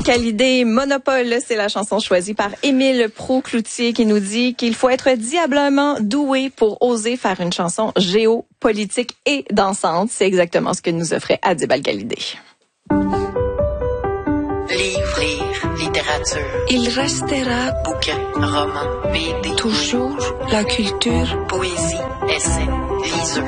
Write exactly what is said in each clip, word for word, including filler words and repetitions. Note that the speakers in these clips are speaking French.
Hallyday, Monopole, c'est la chanson choisie par Émile Proulx-Cloutier qui nous dit qu'il faut être diablement doué pour oser faire une chanson géopolitique et dansante. C'est exactement ce que nous offrait Adib Al-Khalidé. Livre, lire, littérature. Il restera Bouquin, roman, B D. toujours la culture. Poésie, essai, liseux.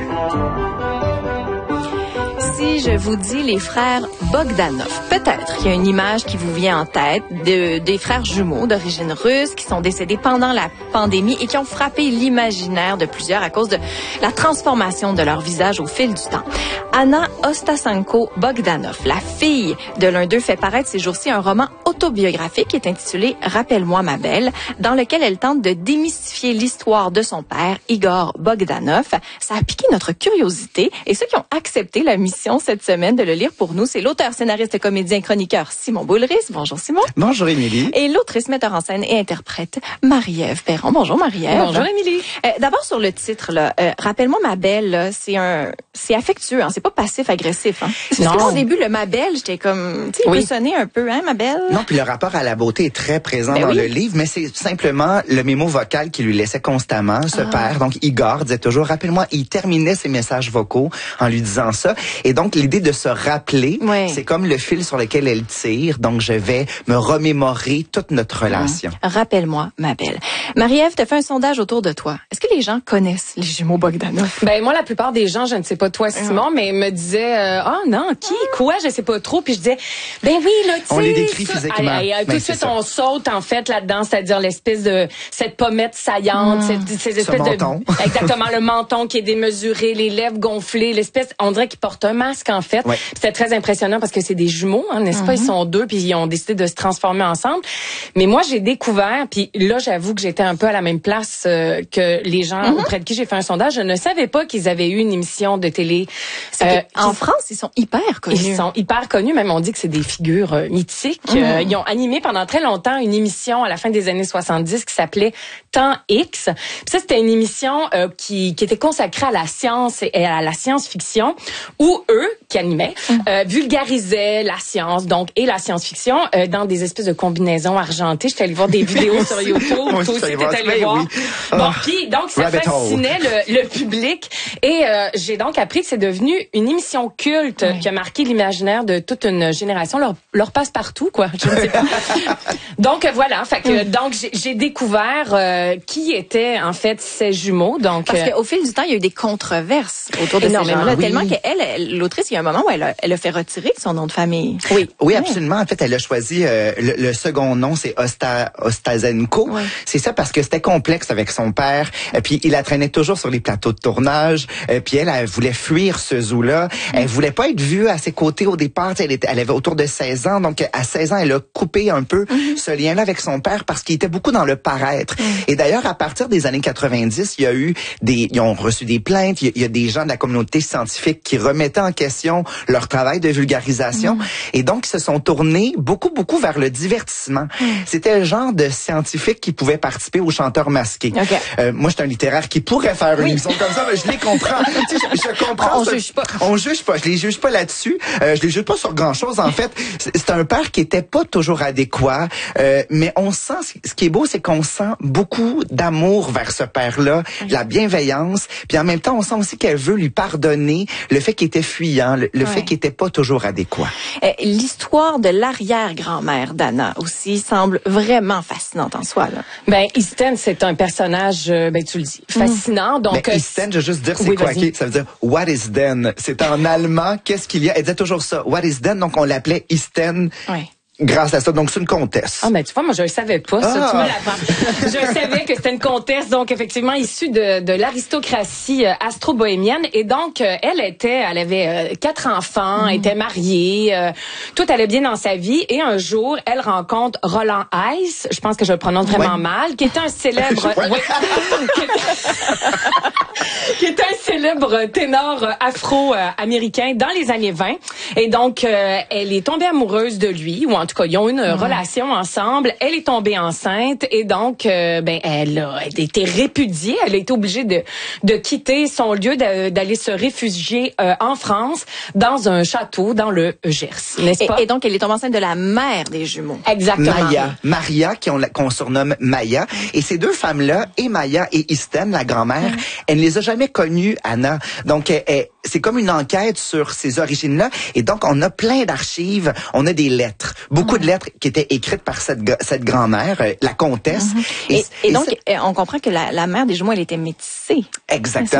Si je vous dis les frères Bogdanov, peut-être qu'il y a une image qui vous vient en tête de, des frères jumeaux d'origine russe qui sont décédés pendant la pandémie et qui ont frappé l'imaginaire de plusieurs à cause de la transformation de leur visage au fil du temps. Anna Ostasenko Bogdanov, la fille de l'un d'eux, fait paraître ces jours-ci un roman autobiographique qui est intitulé « Rappelle-moi ma belle », dans lequel elle tente de démystifier l'histoire de son père, Igor Bogdanov. Ça a piqué notre curiosité et ceux qui ont accepté la mission cette semaine de le lire pour nous, c'est l'auteur, scénariste, comédien, chroniqueur Simon Boulris. Bonjour Simon. Bonjour Émilie. Et l'autrice, metteur en scène et interprète Marie-Ève Perron. Bonjour Marie-Ève. Bonjour Émilie. Euh, D'abord sur le titre, là, euh, rappelle-moi ma belle, là, c'est un, c'est affectueux, hein, c'est pas passif-agressif. Hein. Non. Parce que au début, le ma belle, j'étais comme, tu sais, il oui. peut sonner un peu, hein, ma belle. Non, puis le rapport à la beauté est très présent ben dans oui. le livre, mais c'est simplement le mémo vocal qui lui laissait constamment, ce ah. père. Donc Igor disait toujours, rappelle-moi, il terminait ses messages vocaux en lui disant ça. Et donc l'idée de se rappeler, ouais. c'est comme le fil sur lequel elle tire. Donc je vais me remémorer toute notre relation. Mmh. Rappelle-moi ma belle. Marie-Ève, t'as fait un sondage autour de toi. Est-ce que les gens connaissent les jumeaux Bogdanov? Ben moi, la plupart des gens, je ne sais pas toi, Simon, mmh. mais me disaient, euh, ah oh, non, qui, quoi, je sais pas trop. Puis je disais, ben oui, là, tu sais. On les décrit ça, physiquement. Allez, allez, tout de suite, ça. On saute en fait là-dedans, c'est-à-dire l'espèce de cette pommette saillante, mmh. cette, ces espèces Ce menton. de, exactement, le menton qui est démesuré, les lèvres gonflées, l'espèce, on dirait qu'ils portent un masque en fait. Ouais. C'était très impressionnant parce que c'est des jumeaux, hein, n'est-ce mmh. pas? Ils sont deux, puis ils ont décidé de se transformer ensemble. Mais moi, j'ai découvert, puis là, j'avoue que j'étais un peu à la même place euh, que les gens mmh. auprès de qui j'ai fait un sondage. Je ne savais pas qu'ils avaient eu une émission de télé. Euh, en France, ils sont hyper connus. Ils sont hyper connus, même on dit que c'est des figures euh, mythiques. Mmh. Euh, ils ont animé pendant très longtemps une émission à la fin des années soixante-dix qui s'appelait Temps X. Puis ça, c'était une émission euh, qui, qui était consacrée à la science et à la science-fiction, où eux, qui animaient, mmh. euh, vulgarisaient la science, donc, et la science-fiction euh, dans des espèces de combinaisons argentées. J'étais allée voir des vidéos sur YouTube. Toi aussi, t'es allé voir. Oui. Oh. Bon, puis donc, ça Rabbit fascinait le, le public. Et euh, j'ai donc appris que c'est devenu une émission culte oui. qui a marqué l'imaginaire de toute une génération. Leur, leur passe-partout, quoi. Je ne sais pas. Donc, voilà. Fait que, mm. donc, j'ai, j'ai découvert euh, qui étaient, en fait, ces jumeaux. Donc, Parce qu'au fil du temps, il y a eu des controverses autour de ces gens-là. Oui. Tellement qu'elle, elle, l'autrice, il y a un moment où elle a, elle a fait retirer son nom de famille. Oui. Oui, absolument. En fait, elle a choisi euh, le, le second nom, c'est Osta, Ostasenko. Oui. C'est ça parce que c'était complexe avec son père. Et puis, il la traînait toujours sur les plateaux de tournage. Et puis, elle, elle voulait fuir ce zoo-là. Mm. Elle voulait pas être vue à ses côtés au départ. Elle, était, elle avait autour de seize ans. Donc, à seize ans, elle a coupé un peu mm. ce lien-là avec son père parce qu'il était beaucoup dans le paraître. Mm. Et d'ailleurs, à partir des années quatre-vingt-dix, il y a eu des, ils ont reçu des plaintes. Il y a, il y a des gens de la communauté scientifique qui remettaient en question leur travail de vulgarisation. Mm. Et donc, ils se sont tournés beaucoup, beaucoup vers le divertissement. Mm. C'était le genre de scientifique qui pouvait participer aux chanteurs masqués. Okay. Euh, moi, je suis un littéraire qui pourrait faire une oui. émission comme ça, mais je les comprends. tu sais, je, je comprends. On ça. juge pas. On juge pas. Je les juge pas là-dessus. Euh, je les juge pas sur grand-chose. En fait, c'est un père qui était pas toujours adéquat, euh, mais on sent. Ce qui est beau, c'est qu'on sent beaucoup d'amour vers ce père-là, de la bienveillance. Puis en même temps, on sent aussi qu'elle veut lui pardonner le fait qu'il était fuyant, le, le ouais. fait qu'il était pas toujours adéquat. Euh, l'histoire de l'arrière-grand-mère d'Anna aussi semble vraiment fascinante en soi. Là. Ben, Isten, c'est un personnage, ben tu le dis, fascinant. Mm. Donc, ben, Isten, je veux juste dire, c'est oui, quoi? Okay? Ça veut dire what is denn? C'est en allemand. Qu'est-ce qu'il y a? Elle disait toujours ça. What is denn? Donc on l'appelait Isten. Oui. Grâce à ça, donc c'est une comtesse. Ah, mais tu vois, moi je le savais pas, ça, ah. tu me l'apprends. Je savais que c'était une comtesse, donc effectivement issue de, de l'aristocratie euh, astro-bohémienne, et donc euh, elle était, elle avait euh, quatre enfants, mmh. était mariée, euh, tout allait bien dans sa vie, et un jour elle rencontre Roland Heiss, je pense que je le prononce vraiment ouais. mal, qui était un célèbre, ouais. qui était un célèbre ténor afro-américain dans les années vingt, et donc euh, elle est tombée amoureuse de lui, ou en en tout cas, ils ont une ouais. relation ensemble. Elle est tombée enceinte et donc, euh, ben, elle a, elle a été répudiée. Elle a été obligée de, de quitter son lieu, de, d'aller se réfugier euh, en France, dans un château, dans le Gers, n'est-ce pas? Et, et donc, elle est tombée enceinte de la mère des jumeaux. Exactement. Maya. Maria, qui on, qu'on surnomme Maya. Et ces deux femmes-là, et Maya et Isten, la grand-mère, mmh. elle ne les a jamais connues, Anna. Donc, elle, elle, c'est comme une enquête sur ces origines-là. Et donc, on a plein d'archives. On a des lettres. Beaucoup mmh. de lettres qui étaient écrites par cette, cette grand-mère, la comtesse. Mmh. Et, et, et donc, on comprend que la, la mère des jumeaux, elle était métissée. Exactement.